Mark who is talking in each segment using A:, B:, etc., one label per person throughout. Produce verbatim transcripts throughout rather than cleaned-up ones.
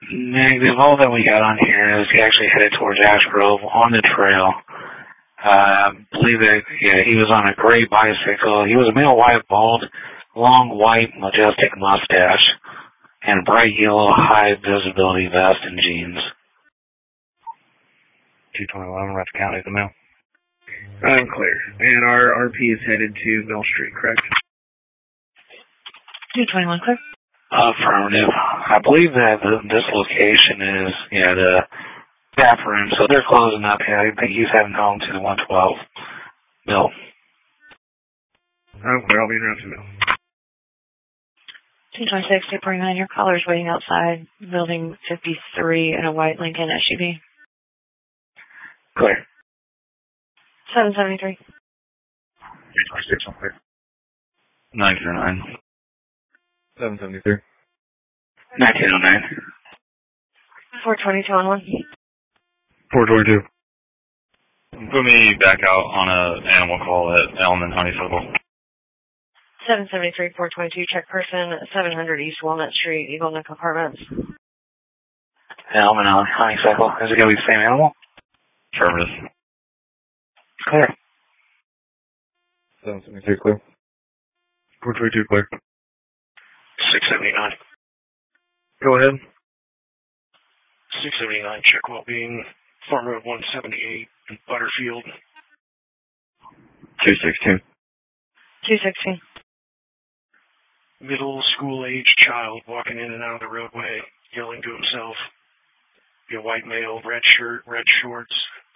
A: Negative. All that we got on here is he actually headed towards Ash Grove on the trail. Uh, I believe that, yeah, he was on a gray bicycle. He was a male white bald, long white majestic mustache, and bright yellow high visibility vest and jeans.
B: two twenty-one, Ranch County, the mail.
C: I'm clear. And our R P is headed to Mill Street, correct?
D: two twenty-one, clear.
A: Affirmative. I believe that the, this location is, yeah, the tap room, so they're closing up here. I think he's heading home to the one twelve Mill.
C: I'm clear. I'll be around to Mill.
D: two twenty-six, two forty-nine, your caller's waiting outside building fifty-three in a white Lincoln S U V.
A: Clear.
D: seven seventy-three.
B: three twenty-six, I'm clear.
A: nine oh nine.
B: seven seventy-three.
A: nineteen oh nine.
D: four twenty-two on one.
B: four twenty-two. Put me back out on an animal call at Elm and Honeysuckle.
D: seven seventy-three, four twenty-two, check person, seven hundred East Walnut Street, Eagle Neck Apartments.
A: Elm and Honeysuckle. Is it going to be the same animal?
B: Affirmative.
A: Clear.
B: seven seventy-three, clear. four twenty-two, clear.
A: six seventy-nine.
B: Go ahead.
A: six seventy-nine, check well-being, former one seventy-eight, in Butterfield.
B: two sixteen.
D: two sixteen.
A: Middle school-age child walking in and out of the roadway, yelling to himself. Be a white male, red shirt, red shorts.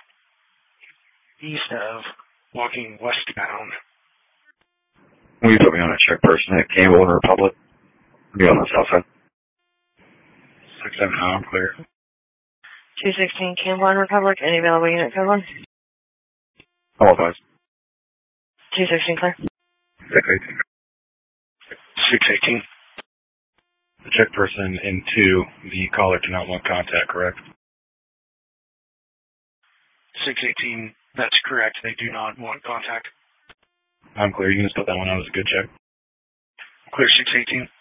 A: East of, walking westbound.
B: Will you put me on a check person at Campbell and Republic? Be on the south side. six seven nine, I'm clear.
D: two sixteen, Campbell and Republic, any available unit code one?
B: All advised.
D: two sixteen, clear.
B: six eighteen.
A: six eighteen.
B: The check person in two, the caller did not want contact, correct?
A: six eighteen, that's correct. They do not want contact.
B: I'm clear. You can just put that one out as a good check.
A: Clear six eighteen.